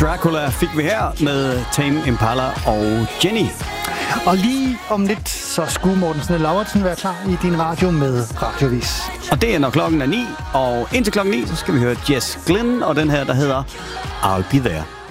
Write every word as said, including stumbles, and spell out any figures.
Dracula fik vi her med Tame Impala og Jenny. Og lige om lidt, så skulle Mortensen og Lauritsen være klar i din radio med Radiovis. Og det er, når klokken er ni, og indtil klokken ni, så skal vi høre Jess Glynne og den her, der hedder I'll Be There.